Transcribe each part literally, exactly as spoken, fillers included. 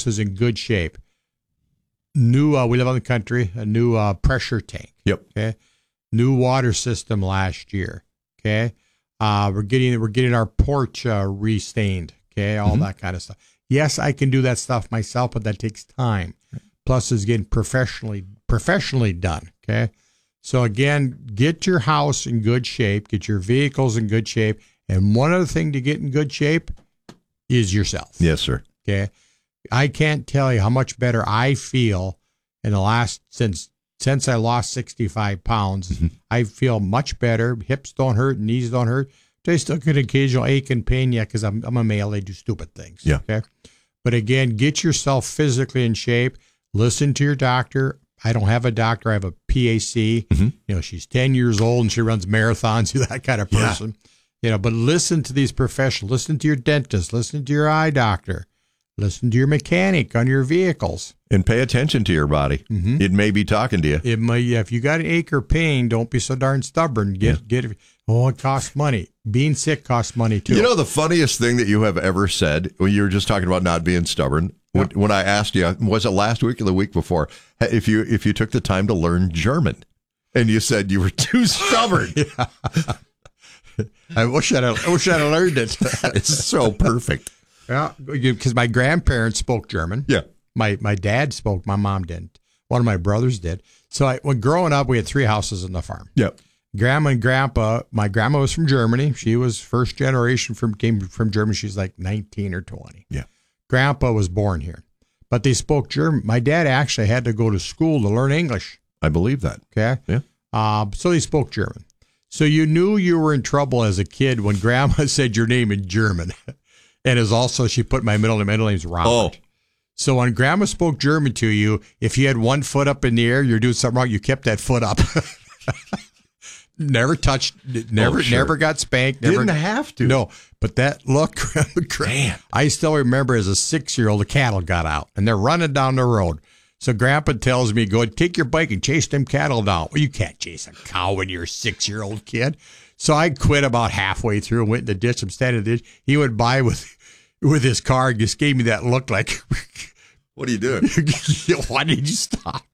house is in good shape. New, uh, we live on the country, a new uh, pressure tank. Yep. Okay. New water system last year. Okay. Uh, we're getting we're getting our porch uh, re-stained. Okay. All mm-hmm. that kind of stuff. Yes, I can do that stuff myself, but that takes time. Plus, it's getting professionally professionally done. Okay. So again, get your house in good shape. Get your vehicles in good shape. And one other thing to get in good shape is yourself. Yes, sir. Okay. I can't tell you how much better I feel in the last, since since I lost sixty-five pounds. Mm-hmm. I feel much better. Hips don't hurt, knees don't hurt. I still get an occasional ache and pain, yeah, because I'm, I'm a male. I do stupid things. Yeah. Okay. But again, get yourself physically in shape. Listen to your doctor. I don't have a doctor. I have a P A C. Mm-hmm. You know, she's ten years old and she runs marathons. You're that kind of person. Yeah. You know, but listen to these professionals. Listen to your dentist. Listen to your eye doctor. Listen to your mechanic on your vehicles. And pay attention to your body. Mm-hmm. It may be talking to you. It may, yeah, if you got an ache or pain, don't be so darn stubborn. Get, yeah. get. Oh, it costs money. Being sick costs money, too. You know, the funniest thing that you have ever said, when you were just talking about not being stubborn, yeah. when, when I asked you, was it last week or the week before, if you if you took the time to learn German, and you said you were too stubborn. Yeah. I wish I'd, I wish I'd learned it. It's so perfect. Yeah, because my grandparents spoke German. Yeah. My my dad spoke. My mom didn't. One of my brothers did. So I, when growing up, we had three houses on the farm. Yep. Grandma and Grandpa. My grandma was from Germany. She was first generation from came from Germany. She's like nineteen or twenty. Yeah. Grandpa was born here, but they spoke German. My dad actually had to go to school to learn English. I believe that. Okay. Yeah. Uh, so they spoke German. So you knew you were in trouble as a kid when Grandma said your name in German. And is also, she put my middle name, middle name's Robert. Oh. So when Grandma spoke German to you, if you had one foot up in the air, you're doing something wrong, you kept that foot up. Never touched, never, oh, sure. never got spanked. Never, Didn't have to. No, but that look, man. I still remember as a six-year-old, the cattle got out and they're running down the road. So Grandpa tells me, go take your bike and chase them cattle down. Well, you can't chase a cow when you're a six-year-old kid. So I quit about halfway through and went in the ditch. I'm standing in the ditch. He went by with with his car and just gave me that look like, what are you doing? Why did you stop?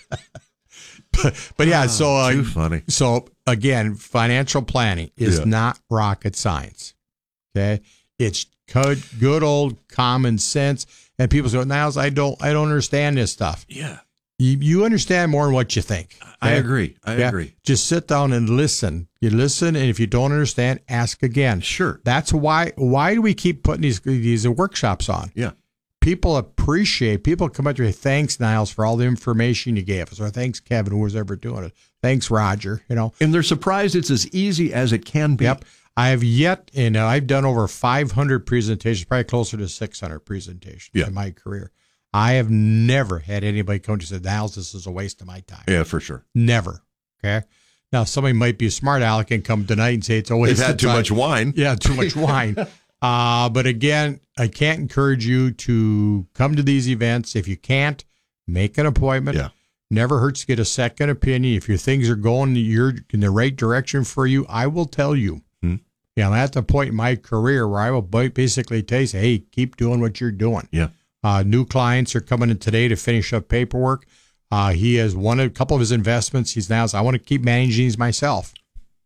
but, but yeah, oh, so uh, too funny. So again, financial planning is yeah. not rocket science. Okay, it's good, good old common sense. And people say, "Niles, I don't, I don't understand this stuff." Yeah. You, you understand more than what you think. Okay? I agree. I yeah? agree. Just sit down and listen. You listen, and if you don't understand, ask again. Sure. That's why. Why do we keep putting these these workshops on? Yeah. People appreciate. People come up to you. Thanks, Niles, for all the information you gave us. Or thanks, Kevin, who was ever doing it. Thanks, Roger. You know. And they're surprised it's as easy as it can be. Yep. I have yet, and I've done over five hundred presentations, probably closer to six hundred presentations yeah. in my career. I have never had anybody come to say, Niles, this is a waste of my time. Yeah, for sure. Never. Okay. Now, somebody might be a smart aleck and come tonight and say it's a waste They've had of too time. much wine. Yeah, too much wine. Uh, but again, I can't encourage you to come to these events. If you can't, make an appointment. Yeah. Never hurts to get a second opinion. If your things are going you're in the right direction for you, I will tell you. Hmm. Yeah, I'm at the point in my career where I will basically tell you, hey, keep doing what you're doing. Yeah. Uh, new clients are coming in today to finish up paperwork. Uh, he has won a couple of his investments. He's now, I want to keep managing these myself.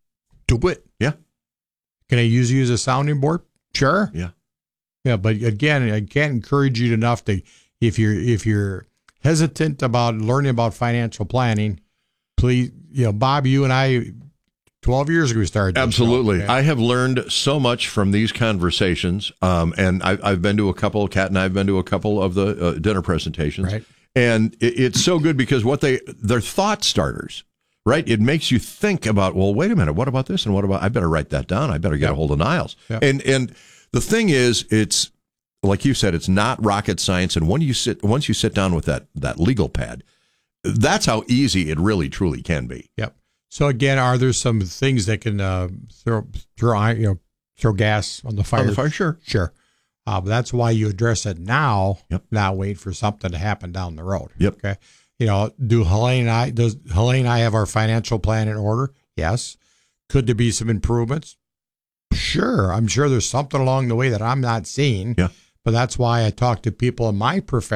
Do it. Yeah. Can I use you as a sounding board? Sure. Yeah. Yeah, but again, I can't encourage you enough to, if you're if you're hesitant about learning about financial planning, please, you know, Bob, you and I, twelve years ago we started. Absolutely. Show, okay? I have learned so much from these conversations. Um, and I, I've been to a couple, Kat and I have been to a couple of the uh, dinner presentations. Right. And it, it's so good because what they, they're thought starters, right? It makes you think about, well, wait a minute, what about this? And what about, I better write that down. I better get yep. a hold of Niles. Yep. And, and the thing is, it's like you said, it's not rocket science. And when you sit, once you sit down with that, that legal pad, that's how easy it really, truly can be. Yep. So again, are there some things that can uh, throw throw you know throw gas on the fire? On the fire, sure, sure. Uh, but that's why you address it now. Yep. Not wait for something to happen down the road. Yep. Okay. You know, do Helene and I does Helene and I have our financial plan in order? Yes. Could there be some improvements? Sure. I'm sure there's something along the way that I'm not seeing. Yeah. But that's why I talk to people in my profession.